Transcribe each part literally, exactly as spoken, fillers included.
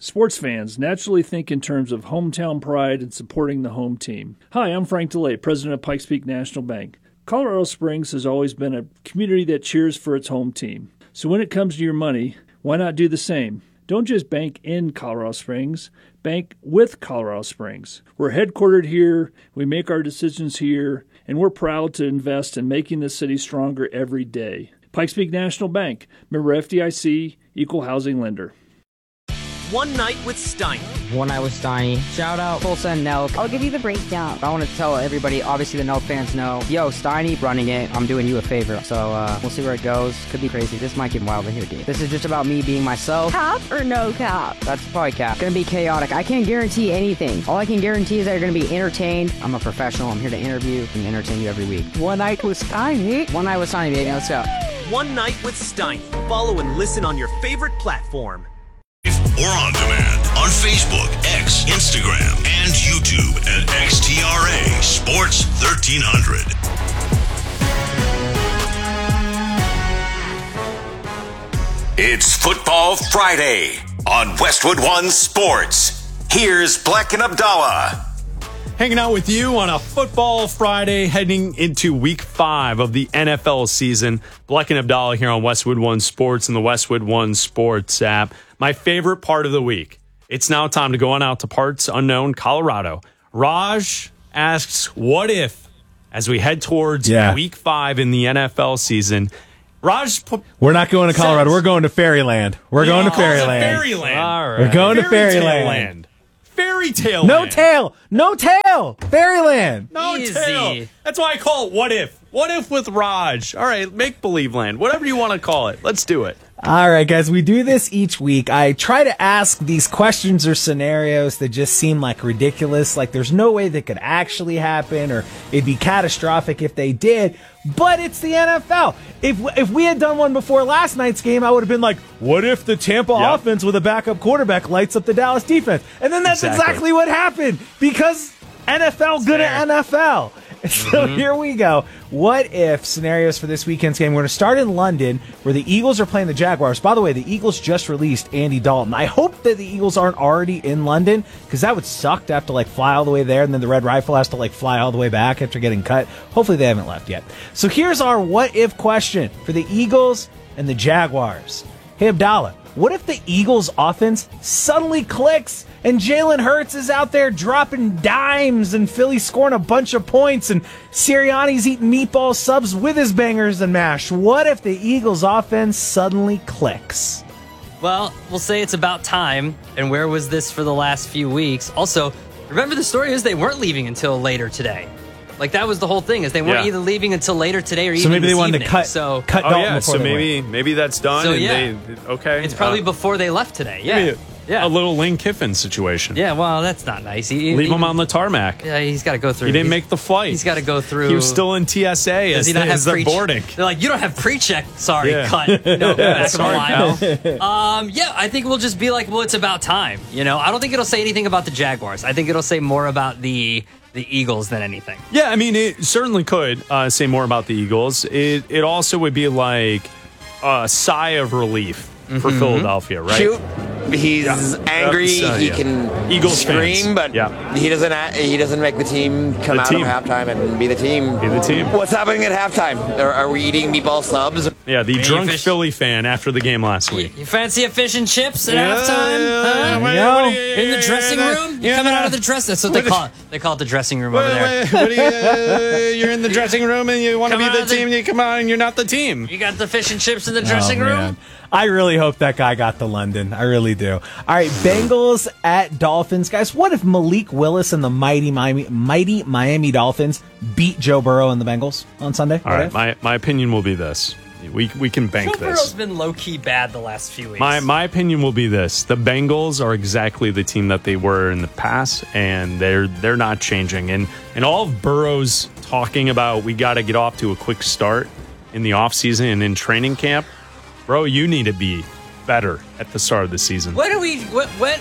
Sports fans naturally think in terms of hometown pride and supporting the home team. Hi, I'm Frank DeLay, president of Pikes Peak National Bank. Colorado Springs has always been a community that cheers for its home team. So when it comes to your money, why not do the same? Don't just bank in Colorado Springs, bank with Colorado Springs. We're headquartered here, we make our decisions here, and we're proud to invest in making the city stronger every day. Pikes Peak National Bank, member F D I C, equal housing lender. One Night with Steiny. One Night with Steiny. Shout out Tulsa and Nelk. I'll give you the breakdown. I want to tell everybody, obviously the Nelk fans know, yo, Steiny running it, I'm doing you a favor. So uh, we'll see where it goes. Could be crazy. This might get wild in here, dude. This is just about me being myself. Cap or no cap? That's probably cap. Gonna be chaotic. I can't guarantee anything. All I can guarantee is that you're gonna be entertained. I'm a professional. I'm here to interview and entertain you every week. One Night with Steiny. One Night with Steiny, baby. Let's go. One Night with Steiny. Follow and listen on your favorite platform. Or on demand on Facebook, X, Instagram, and YouTube at X T R A Sports thirteen hundred. It's Football Friday on Westwood One Sports. Here's Black and Abdallah. Hanging out with you on a Football Friday heading into week five of the N F L season. Black and Abdallah here on Westwood One Sports and the Westwood One Sports app. My favorite part of the week. It's now time to go on out to parts unknown Colorado. Raj asks, what if, as we head towards yeah. week five in the N F L season, Raj, pu- we're not going to Colorado. says, We're going to Fairyland. We're yeah, going to oh, Fairyland. Fairyland. All right. We're going to Fairyland. Land. Fairy tale No land. tail. No tail. Fairyland. No Easy. tail. That's why I call it what if. What if with Raj? All right, make believe land. Whatever you want to call it. Let's do it. All right, guys, we do this each week. I try to ask these questions or scenarios that just seem like ridiculous, like there's no way they could actually happen, or it'd be catastrophic if they did, but it's the N F L. If if we had done one before last night's game, I would have been like, what if the Tampa yep. offense with a backup quarterback lights up the Dallas defense? And then that's exactly, exactly what happened, because N F L gonna N F L. So mm-hmm. here we go. What if scenarios for this weekend's game? We're going to start in London, where the Eagles are playing the Jaguars. By the way, the Eagles just released Andy Dalton. I hope that the Eagles aren't already in London, because that would suck to have to like fly all the way there, and then the Red Rifle has to like fly all the way back after getting cut. Hopefully they haven't left yet. So here's our what if question for the Eagles and the Jaguars. Hey, Abdallah, what if the Eagles offense suddenly clicks and Jalen Hurts is out there dropping dimes and Philly scoring a bunch of points and Sirianni's eating meatball subs with his bangers and mash? What if the Eagles offense suddenly clicks? Well, we'll say it's about time. And where was this for the last few weeks? Also, remember the story is they weren't leaving until later today. Like, that was the whole thing, is they weren't yeah. either leaving until later today or so even maybe this they wanted evening. to cut, so, cut oh, Dalton yeah, before so they maybe went. maybe that's done. So, and yeah. they, okay. It's probably uh, before they left today. Yeah. Maybe yeah. a little Lane Kiffin situation. Yeah, well, that's not nice. He, Leave he, him on the tarmac. Yeah, he's got to go through. He didn't he's, make the flight. He's got to go through. He was still in T S A Does as, he not the, have as the pre- boarding. They're like, you don't have pre-check. Sorry, Yeah. cut. No, yeah, back sorry, of the line. um, yeah, I think we'll just be like, well, it's about time. You know, I don't think it'll say anything about the Jaguars. I think it'll say more about the the Eagles than anything. Yeah, I mean, it certainly could uh, say more about the Eagles. It it also would be like a sigh of relief for mm-hmm. Philadelphia, right? Shoot. He's yeah. angry. Uh, he yeah. can Eagles scream, fans. but yeah. he doesn't. He doesn't make the team come the out team. of halftime and be the team. Be the team. What's happening at halftime? Are, are we eating meatball subs? Yeah, the Maybe drunk fish. Philly fan after the game last week. You fancy a fish and chips at Yeah, halftime? Huh? what- No. what do you- In the dressing room? You're yeah, coming no. out of the dress. That's what they What call it. They call it the dressing room What- over there. what- what do you, uh, you're in the dressing room and you want to Come be the on, the- team. You come on and you're not the team. You got the fish and chips in the dressing Oh, room? man. I really hope that guy got to London. I really do. All right, Bengals at Dolphins. Guys, what if Malik Willis and the mighty Miami, mighty Miami Dolphins beat Joe Burrow and the Bengals on Sunday? All What right, if? my, my opinion will be this. We we can bank Joe Burrow's this. been low-key bad the last few weeks. My my opinion will be this: the Bengals are exactly the team that they were in the past, and they're they're not changing. And and all of Burrow's talking about we got to get off to a quick start in the offseason and in training camp, bro. You need to be better at the start of the season. When are we? When? When,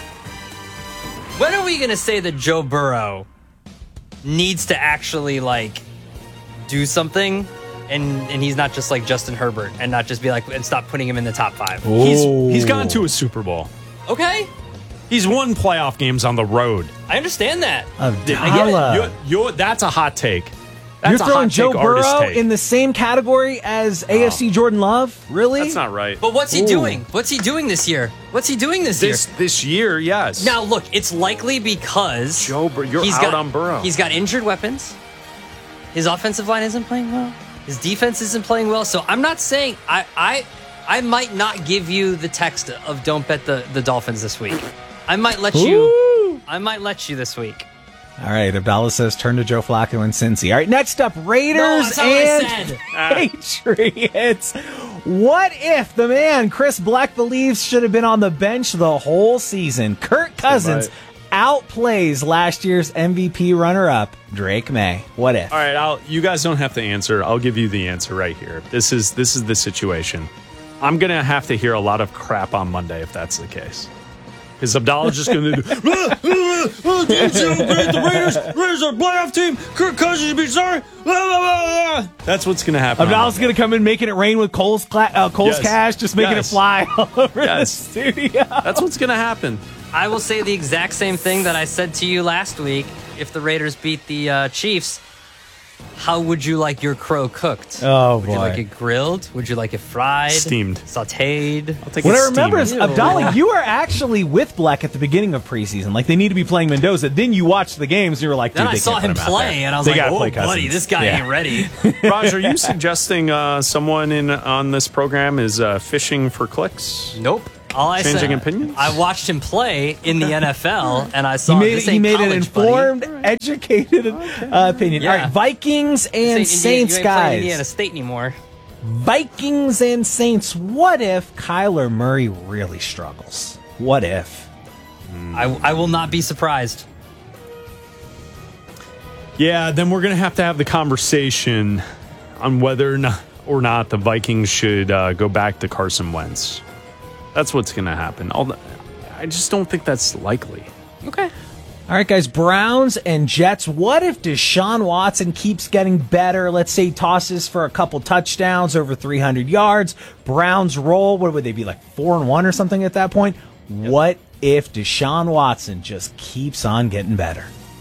when are we gonna say that Joe Burrow needs to actually like do something? And and he's not just like Justin Herbert, and not just be like and stop putting him in the top five. He's he's gone to a Super Bowl. Okay, He's won playoff games on the road. I understand that. Abdallah. You're, you're, that's a hot take. That's You're a throwing hot Joe take, artist Burrow take. in the same category as A F C Jordan Love? Really? That's not right. But what's he Ooh. doing? What's he doing this year? What's he doing this, This year? this year, yes. Now, look, it's likely because Joe, Bur- you're he's out got, on Burrow. He's got injured weapons. His offensive line isn't playing well. His defense isn't playing well. So I'm not saying I I I might not give you the text of don't bet the, the Dolphins this week. I might let you. Ooh. I might let you this week. All right, Abdallah says turn to Joe Flacco and Cincy. All right, next up, Raiders No, that's not what I and said. Patriots. What if the man Chris Black believes should have been on the bench the whole season? Kirk Cousins outplays last year's M V P runner-up Drake May. What if? All right, I'll, you guys don't have to answer. I'll give you the answer right here. This is this is the situation. I'm gonna have to hear a lot of crap on Monday if that's the case. Because Abdallah's just going to do, ah, ah, ah, didn't celebrate the Raiders. Raiders are a playoff team. Kirk Cousins should be sorry. Ah, ah, ah. That's what's going to happen. Abdallah's going to come in making it rain with Cole's, cla- uh, Cole's Yes. cash, just making Yes. it fly all over Yes. the studio. That's what's going to happen. I will say the exact same thing that I said to you last week. If the Raiders beat the uh, Chiefs, how would you like your crow cooked? Oh, Would boy. you like it grilled? Would you like it fried? Steamed. Sauteed? I'll take What it I remember steamed. is, Abdallah, you were actually with Black at the beginning of preseason. Like, they need to be playing Mendoza. Then you watched the games, and you were like, dude, Then I they saw can't put him him out play, there. and I was They like, gotta oh, play buddy, Cousins. this guy Yeah. ain't ready. Raj, are you suggesting uh, someone in on this program is uh, fishing for clicks? Nope. All I Changing said, opinions? I watched him play in the N F L, and I He saw made, this he ain't made an college, buddy. informed, educated uh, opinion. Yeah. All right, Vikings and This ain't Indiana- Saints, you ain't playing guys. Indiana State anymore. Vikings and Saints. What if Kyler Murray really struggles? What if? I, I will not be surprised. Yeah, then we're going to have to have the conversation on whether or not, or not the Vikings should uh, go back to Carson Wentz. That's what's going to happen. Although, I just don't think that's likely. Okay. All right, guys, Browns and Jets. What if Deshaun Watson keeps getting better? Let's say he tosses for a couple touchdowns, over three hundred yards. Browns roll. What would they be, like four and one or something at that point? Yep. What if Deshaun Watson just keeps on getting better?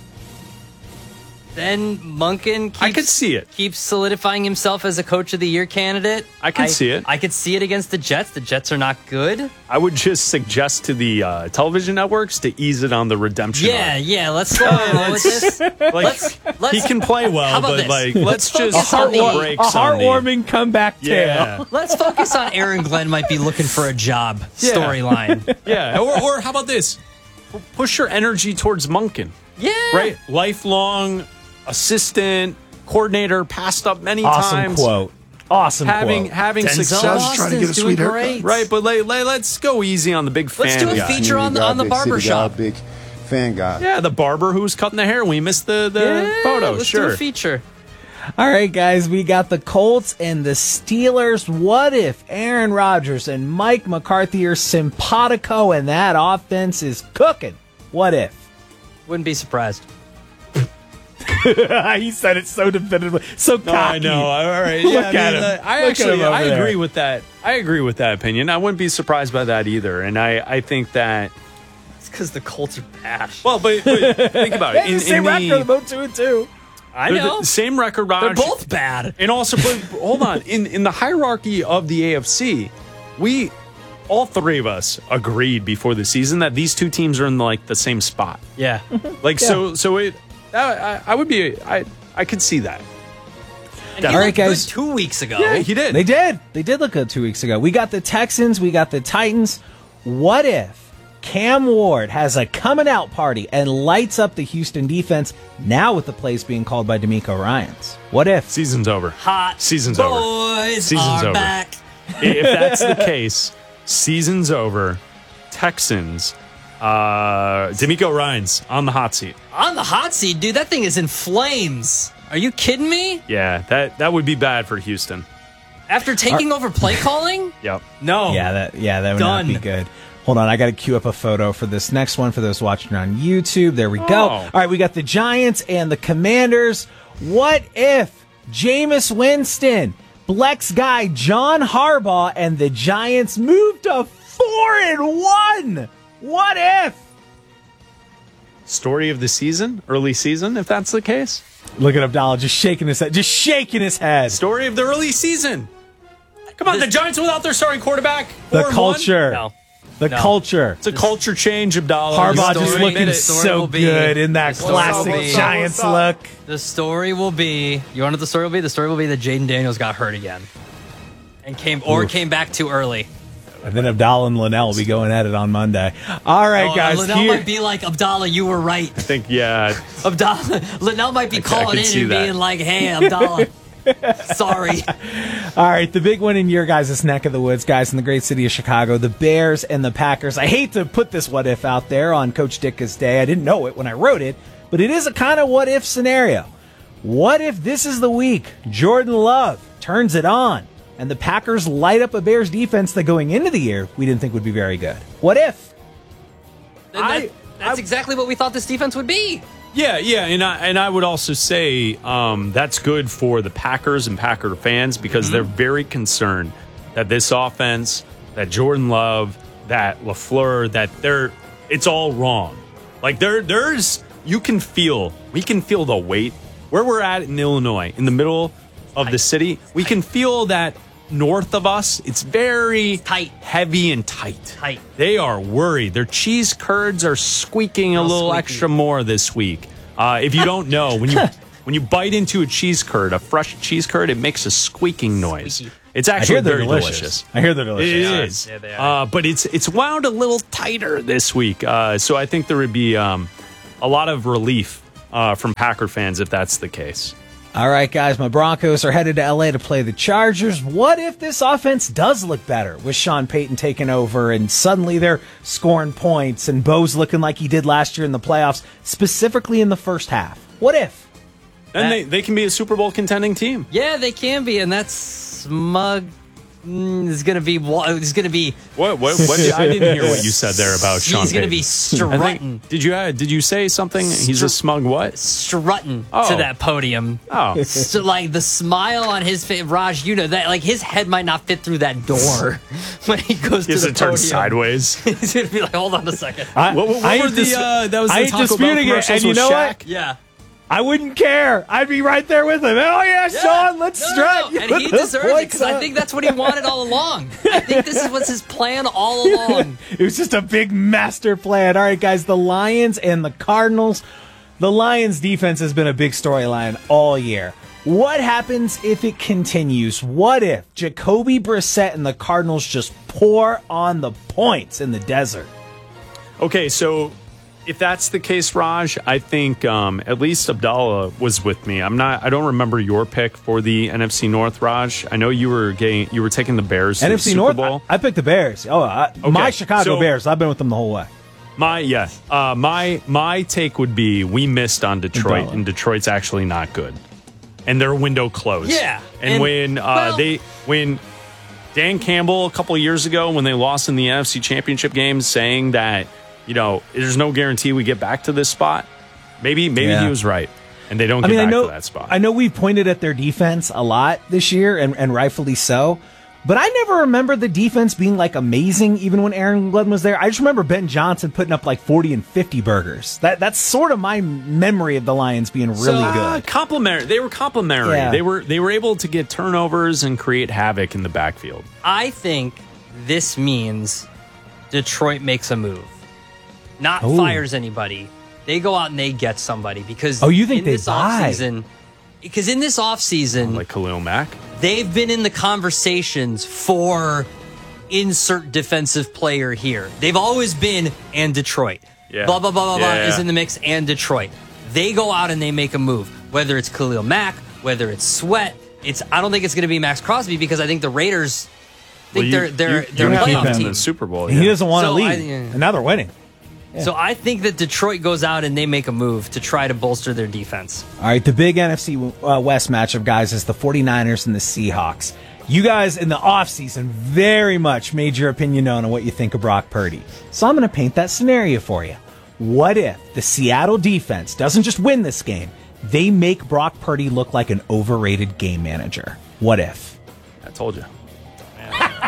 Then Monken keeps, I could see it. keeps solidifying himself as a coach of the year candidate. I can see it. I could see it against the Jets. The Jets are not good. I would just suggest to the uh, television networks to ease it on the redemption. Yeah, arc. yeah. Let's slow down with this. Like, Let's, let's, he can play How well, about but this? like, let's just focus put on the the- brakes A on the- heartwarming comeback Yeah. tale. Let's focus on Aaron Glenn might be looking for a job Yeah. storyline. Yeah, or, or how about this? Push your energy towards Monken, Yeah. right? Lifelong assistant, coordinator, passed up many Awesome times. quote. Awesome Having quote. having Denzel success, Austin's trying to get a doing sweet haircut. great. right? But like, like, let's go easy on the big fan Let's do a guy. feature on the on the Big barber city guy, shop. big fan guy. Yeah, the barber who was cutting the hair. We missed the the Yeah, photo. Let's Sure. do a feature. All right, guys, we got the Colts and the Steelers. What if Aaron Rodgers and Mike McCarthy are simpatico and that offense is cooking? What if? Wouldn't be surprised. He said it so definitively, so cocky. No, I know. All right. Look Yeah, at I mean, him. uh, I Look at actually, him over I there. agree with that. I agree with that opinion. I wouldn't be surprised by that either. And I, I think that. It's because the Colts are bad. Well, but, but think about it. They have the same record, they're both two and two. I they're know. the same record, Raj. They're both bad. And also, but hold on. In in the hierarchy of the A F C, we all three of us agreed before the season that these two teams are in like the same spot. Yeah. Like so, so it. I, I would be. I I could see that. And he All right, looked guys. good two weeks ago. Yeah, he did. They did. They did look good two weeks ago. We got the Texans. We got the Titans. What if Cam Ward has a coming out party and lights up the Houston defense now with the plays being called by D'Amico Ryans? What if? Season's over. Hot Season's boys over. Season's are over. back. If that's the case, season's over. Texans. Uh, D'Amico Ryans on the hot seat. On the hot seat, dude. That thing is in flames. Are you kidding me? Yeah, that that would be bad for Houston. After taking over play calling? Yep. No. Yeah, that yeah, that would Done. not be good. Hold on, I got to queue up a photo for this next one for those watching on YouTube. There we go. Oh. All right, we got the Giants and the Commanders. What if Jameis Winston, Blex guy John Harbaugh, and the Giants moved to four and one? What if? story of the season, early season, if that's the case. Look at Abdallah just shaking his head. Just shaking his head. Story of the early season. Come on, the Giants without their starting quarterback. The culture. No. The No. culture. It's a culture change, Abdallah. Harbaugh You just story- looking The story so will be- good in that the story classic will be- Giants look. The story will be, you want to know what the story will be? The story will be that Jaden Daniels got hurt again. And came, or Oof. came back too early. And then Abdallah and Linnell will be going at it on Monday. All right, Oh, guys. Linnell here- might be like, Abdallah, you were right. I think, yeah. Abdallah, Linnell might be I calling can in see and that. being like, hey, Abdallah, sorry. All right, the big one in your guys' neck of the woods, guys, in the great city of Chicago, the Bears and the Packers. I hate to put this what if out there on Coach Ditka's day. I didn't know it when I wrote it, but it is a kind of what if scenario. What if this is the week Jordan Love turns it on and the Packers light up a Bears defense that going into the year we didn't think would be very good? What if? And that- that's exactly what we thought this defense would be. Yeah, yeah, and I and I would also say um, that's good for the Packers and Packer fans because Mm-hmm. they're very concerned that this offense, that Jordan Love, that LaFleur, that they're it's all wrong. Like there, there's you can feel we can feel the weight where we're at in Illinois, in the middle of the city. We can feel that north of us, it's very tight, heavy and tight. Tight. They are worried. Their cheese curds are squeaking a Real little squeaky. extra more this week. Uh, if you don't know, when you when you bite into a cheese curd, a fresh cheese curd, it makes a squeaking noise. Squeaky. It's I actually hear they're very delicious. delicious. I hear they're delicious. It Yeah. is, Yeah, they are. uh, but it's it's wound a little tighter this week. Uh, so I think there would be um, a lot of relief uh, from Packer fans if that's the case. All right, guys, my Broncos are headed to L A to play the Chargers. What if this offense does look better with Sean Payton taking over and suddenly they're scoring points and Bo's looking like he did last year in the playoffs, specifically in the first half? What if? And they, they can be a Super Bowl contending team. Yeah, they can be, and that's smug. Mm, is going to be. Is going to be. What? What? what did, I didn't hear what you said there about Sean He's going to Payton. be I strutting, think- Did you uh, did you say something? He's a smug what? strutting Oh. to that podium. Oh. So, like the smile on his face, Raj, you know that. Like his head might not fit through that door when he goes He has to to the turn podium. sideways. He's going to be like, hold on a second. I, What- what I were ain't the, dis- uh, that was the I ain't Taco Bell disputing it, commercials and you with know Shaq? what? Yeah. I wouldn't care. I'd be right there with him. Oh yeah, Sean, let's No, no, strut. no. And he deserves it because I think that's what he wanted all along. I think this is what's his plan all along. It was just a big master plan. All right, guys, the Lions and the Cardinals. The Lions defense has been a big storyline all year. What happens if it continues? What if Jacoby Brissett and the Cardinals just pour on the points in the desert? Okay, so if that's the case, Raj, I think um, at least Abdallah was with me. I'm not. I don't remember your pick for the N F C North, Raj. I know you were getting, you were taking the Bears to N the F C Super North, Bowl. I, I picked the Bears. Oh, I, my Chicago so- Bears. I've been with them the whole way. My yeah, uh, my my take would be we missed on Detroit, Abdallah. and Detroit's actually not good, and their window closed. Yeah, and, and- when uh, well- they when Dan Campbell a couple of years ago when they lost in the N F C Championship game, saying that you know there's no guarantee we get back to this spot. Maybe maybe Yeah. he was right, and they don't I get mean, I back know, to that spot. I know we've pointed at their defense a lot this year, and, and rightfully so. But I never remember the defense being like amazing, even when Aaron Glenn was there. I just remember Ben Johnson putting up like forty and fifty burgers. That that's sort of my memory of the Lions being really So, uh, good. complimentary. They were complimentary. Yeah. They were they were able to get turnovers and create havoc in the backfield. I think this means Detroit makes a move, not Ooh. fires anybody. They go out and they get somebody because Oh, you think in they this buy? offseason, because in this offseason, Like Khalil Mack. they've been in the conversations for insert defensive player here. They've always been and Detroit. Yeah. Blah, blah, blah, blah, Yeah, blah is yeah. in the mix and Detroit. They go out and they make a move, whether it's Khalil Mack, whether it's Sweat. It's I don't think it's going to be Max Crosby because I think the Raiders think Well, you- they're they're you- they're you a have playoff them in team. the Super Bowl. He yeah. doesn't want to So leave, I- yeah. and now they're winning. So I think that Detroit goes out and they make a move to try to bolster their defense. All right, the big N F C uh, West matchup, guys, is the 49ers and the Seahawks. You guys in the offseason very much made your opinion known on what you think of Brock Purdy. So I'm going to paint that scenario for you. What if the Seattle defense doesn't just win this game, they make Brock Purdy look like an overrated game manager? What if? I told you.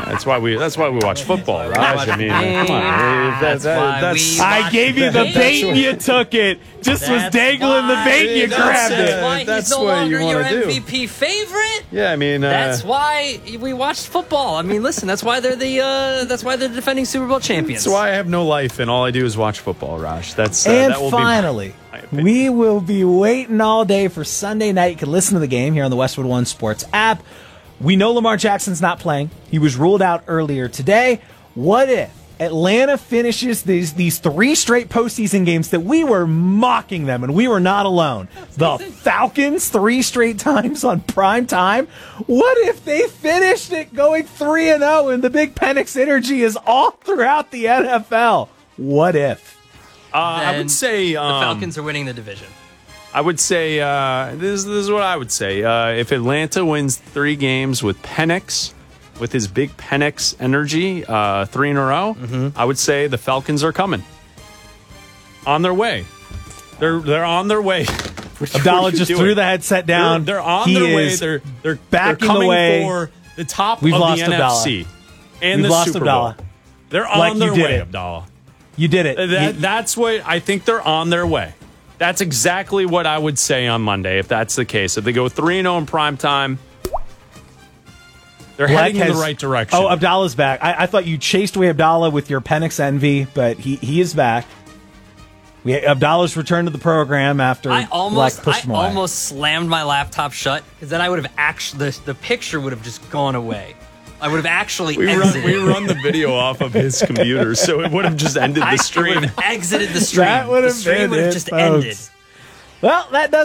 That's why we. That's why we watch football, Raj. I mean, come on. That, That's that, why that's, we I gave you the That's bait and what- you took it. Just was That's dangling the why- bait and you That's grabbed it. it. That's why That's he's no what you longer your wanna do. M V P favorite. yeah, I mean, uh, That's why we watched football. I mean, listen, that's why they're the uh, that's why they're the defending Super Bowl champions. that's why I have no life and all I do is watch football, Raj. That's uh, And that will finally, be my, my opinion. we will be waiting all day for Sunday night. You can listen to the game here on the Westwood One Sports app. We know Lamar Jackson's not playing. He was ruled out earlier today. What if Atlanta finishes these these three straight postseason games that we were mocking them, and we were not alone? The Falcons three straight times on prime time. What if they finished it going three and zero, and the big Penix energy is all throughout the N F L? What if? Uh, I Then would say the um, Falcons are winning the division. I would say uh, this, this is what I would say. Uh, if Atlanta wins three games with Penix, with his big Penix energy, uh, three in a row, Mm-hmm. I would say the Falcons are coming on their way. They're they're on their way. What are Abdallah you just doing? threw the headset down. They're, they're on He their way. is They're they're backing they're coming away. for the top We've of lost the Abdallah. N F C and We've the lost Super Abdallah. Bowl. They're on Like you their did way, it. Abdallah. You did it. That, You- that's what I think they're on their way. That's exactly what I would say on Monday if that's the case. If they go three and oh in prime time, they're Black heading in has- the right direction. Oh, Abdallah's back. I, I thought you chased away Abdallah with your Penix envy, but he, he is back. We, Abdallah's returned to the program after I almost, Black pushed I him away. almost slammed my laptop shut because then I would have actually the, the picture would have just gone away. I would have actually we run, exited. we run the video off of his computer, so it would have just ended I the stream. would have exited the stream. That would the have stream been would have it, just folks. ended. Well, that does